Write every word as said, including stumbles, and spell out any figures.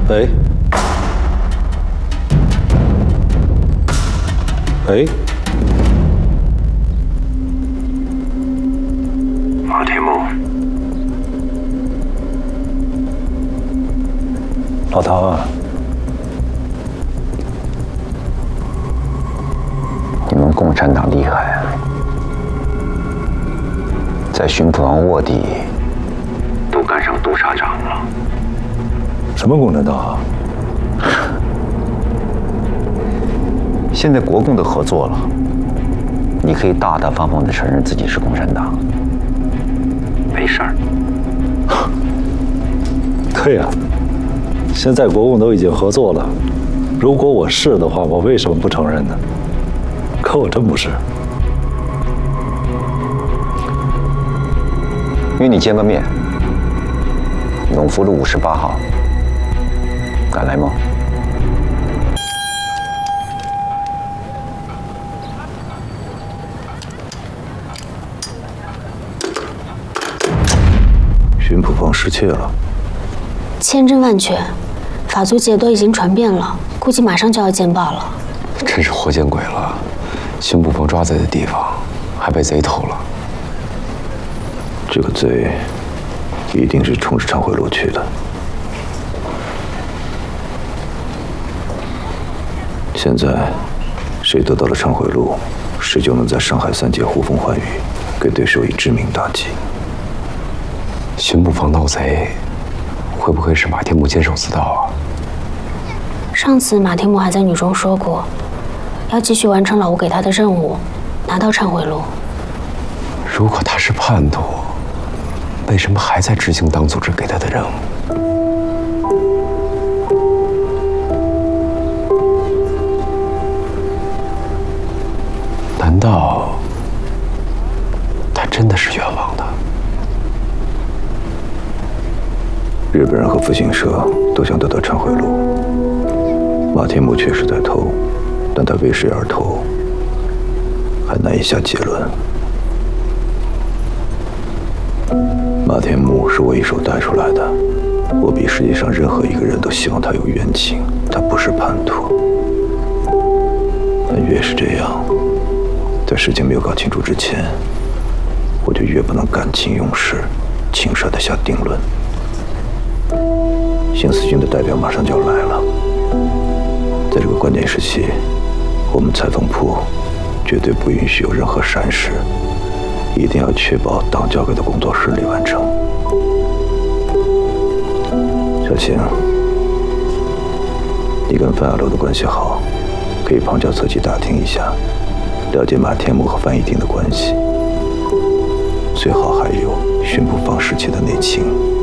喂，喂， 马天木， 老唐啊， 你们共产党厉害啊，在巡捕房卧底都干上督察长了。 什么共产党啊？ 现在国共都合作了，你可以大大方方地承认自己是共产党。 没事儿。 对呀、啊，现在国共都已经合作了，如果我是的话，我为什么不承认呢？可我真不是。 约你见个面，永福路五十八号，敢来吗？ 巡捕房失窃了， 千真万确，法租界都已经传遍了，估计马上就要见报了。 真是活见鬼了！巡捕房抓贼的地方还被贼偷了。 这个贼一定是冲着忏悔录去的。现在谁得到了忏悔录，谁就能在上海三界呼风唤雨，给对手以致命打击。 巡捕房盗贼，会不会是马天木监守自盗啊？ 上次马天木还在女中说过，要继续完成老吴给他的任务，拿到忏悔录。 如果他是叛徒，为什么还在执行党组织给他的任务？难道他真的是冤枉的？ 日本人和复兴社都想得到忏悔录。马天木确实在偷，但他为谁而偷，还难以下结论。马天木是我一手带出来的，我比世界上任何一个人都希望他有冤情，他不是叛徒。但越是这样，在事情没有搞清楚之前，我就越不能感情用事，轻率地下定论。新四军的代表马上就要来了，在这个关键时期，我们裁缝铺绝对不允许有任何闪失，一定要确保党交给的工作顺利完成。小青，你跟范亚楼的关系好，可以旁敲侧击打听一下，了解马天木和范一定的关系，最好还有巡捕房时期的内情。